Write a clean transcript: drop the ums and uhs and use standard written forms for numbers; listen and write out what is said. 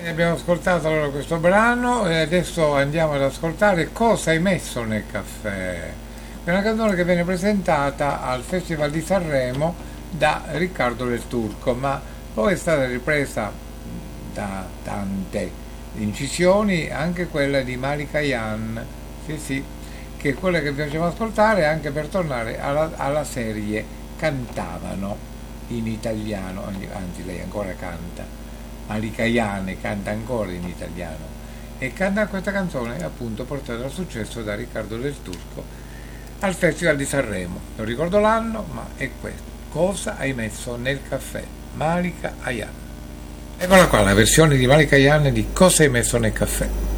Abbiamo ascoltato allora questo brano e adesso andiamo ad ascoltare Cosa hai messo nel caffè. È una canzone che viene presentata al Festival di Sanremo da Riccardo Del Turco, ma poi è stata ripresa da tante incisioni, anche quella di Malika Yan, sì sì, che è quella che piaceva ascoltare anche per tornare alla serie Cantavano in italiano, anzi lei ancora canta. Malika Yan canta ancora in italiano e canta questa canzone appunto portata al successo da Riccardo Del Turco al Festival di Sanremo. Non ricordo l'anno, ma è questo. Cosa hai messo nel caffè? Malika Yan. Eccola qua la versione di Malika Yan di Cosa hai messo nel caffè.